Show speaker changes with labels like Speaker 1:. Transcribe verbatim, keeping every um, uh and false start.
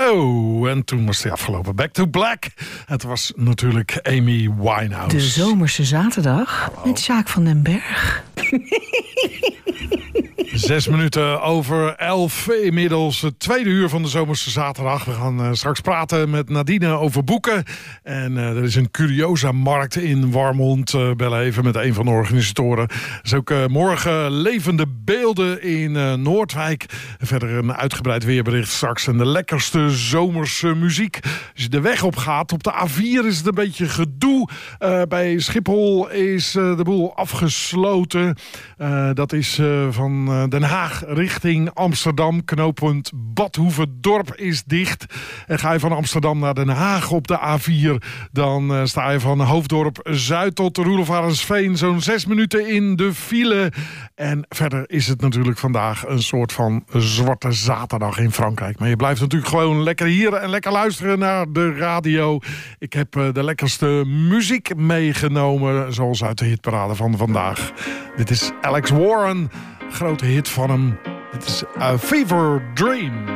Speaker 1: Oh, en toen was hij afgelopen. Back to Black. Het was natuurlijk Amy Winehouse.
Speaker 2: De zomerse zaterdag Hallo. Met Sjaak van den Berg.
Speaker 1: Zes minuten over elf inmiddels. Het tweede uur van de zomerse zaterdag. We gaan uh, straks praten met Nadine over boeken. En uh, er is een curiosa-markt in Warmond. Uh, bellen even met een van de organisatoren. Er is ook uh, morgen levende beelden in uh, Noordwijk. Verder een uitgebreid weerbericht straks. En de lekkerste zomerse muziek. Als je de weg op gaat, op de A vier is het een beetje gedoe. Uh, bij Schiphol is uh, de boel afgesloten. Uh, dat is uh, van uh, Den Haag richting Amsterdam. Knooppunt Badhoevedorp is dicht. En ga je van Amsterdam naar Den Haag op de A vier... dan uh, sta je van Hoofddorp Zuid tot Roelof Arendsveen zo'n zes minuten in de file. En verder is het natuurlijk vandaag een soort van zwarte zaterdag in Frankrijk. Maar je blijft natuurlijk gewoon lekker hier en lekker luisteren naar de radio. Ik heb uh, de lekkerste muziek meegenomen, zoals uit de hitparade van vandaag. Dit is Alex Warren, grote hit van hem. Dit is A Fever Dream.